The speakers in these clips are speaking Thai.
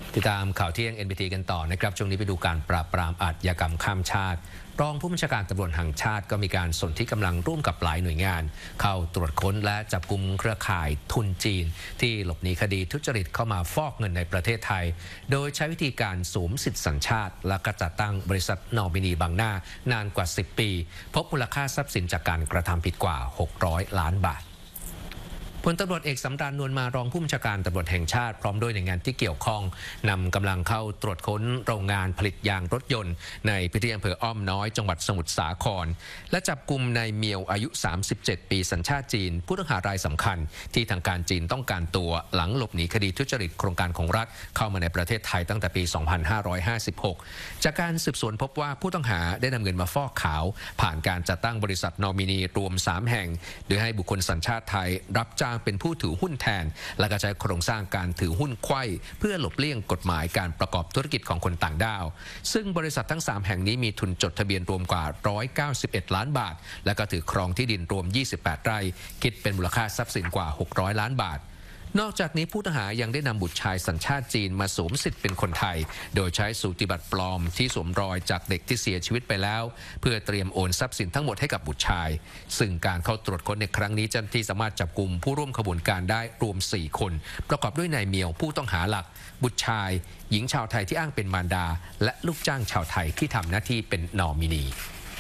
ติดตามข่าวเที่ยง NBT กันต่อนะครับช่วงนี้ไปดูการปราบปรามอาชญากรรมข้ามชาติรองผู้บัญชาการตำรวจแห่งชาติก็มีการสนธิกำลังร่วมกับหลายหน่วยงานเข้าตรวจค้นและจับกุมเครือข่ายทุนจีนที่หลบหนีคดีทุจริตเข้ามาฟอกเงินในประเทศไทยโดยใช้วิธีการสวมสิทธิสัญชาติและก็จัดตั้งบริษัทนอมินีบังหน้านานกว่า10 ปีพบมูลค่าทรัพย์สินจากการกระทำผิดกว่า600 ล้านบาทพลตำรวจเอกสำราญนวลมารองผู้บัญชาการตำรวจแห่งชาติพร้อมด้วยหน่วยงานที่เกี่ยวข้องนำกำลังเข้าตรวจค้นโรงงานผลิตยางรถยนต์ในพื้นที่อำเภออ้อมน้อยจังหวัดสมุทรสาครและจับกุมนายเมียวอายุ37 ปีสัญชาติจีนผู้ต้องหารายสำคัญที่ทางการจีนต้องการตัวหลังหลบหนีคดีทุจริตโครงการของรัฐเข้ามาในประเทศไทยตั้งแต่ปี 2556 จากการสืบสวนพบว่าผู้ต้องหาได้นำเงินมาฟอกขาวผ่านการจัดตั้งบริษัทนอมินีรวม3 แห่งโดยให้บุคคลสัญชาติไทยรับจ้างเป็นผู้ถือหุ้นแทนและก็ใช้โครงสร้างการถือหุ้นไขว้เพื่อหลบเลี่ยงกฎหมายการประกอบธุรกิจของคนต่างด้าวซึ่งบริษัททั้ง3 แห่งนี้มีทุนจดทะเบียนรวมกว่า191 ล้านบาทและก็ถือครองที่ดินรวม28 ไร่คิดเป็นมูลค่าทรัพย์สินกว่า600 ล้านบาทนอกจากนี้ผู้ต้องหายังได้นำบุตรชายสัญชาติจีนมาสวมสิทธิ์เป็นคนไทยโดยใช้สูติบัตรปลอมที่สวมรอยจากเด็กที่เสียชีวิตไปแล้วเพื่อเตรียมโอนทรัพย์สินทั้งหมดให้กับบุตรชายซึ่งการเข้าตรวจค้นในครั้งนี้เจ้าหน้าที่สามารถจับกุมผู้ร่วมขบวนการได้รวม4 คนประกอบด้วยนายเมียวผู้ต้องหาหลักบุตรชายหญิงชาวไทยที่อ้างเป็นมารดาและลูกจ้างชาวไทยที่ทำหน้าที่เป็นนอมินี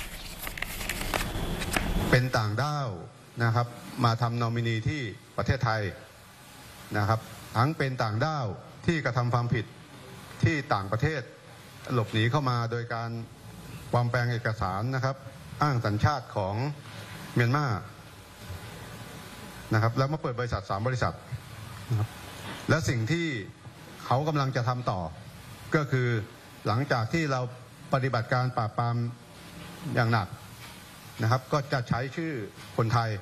เป็นต่างด้าวนะครับมาทำนอมินีที่ประเทศไทยนะครับทั้งเป็นต่างด้าวที่กระทำความผิดที่ต่างประเทศหลบหนีเข้ามาโดยการปลอมแปลงเอกสารนะครับอ้างสัญชาติของเมียนมานะครับแล้วมาเปิดบริษัท3 บริษัทนะครับและสิ่งที่เขากำลังจะทำต่อก็คือหลังจากที่เราปฏิบัติการปราบปรามอย่างหนักนะครับก็จะใช้ชื่อคนไทย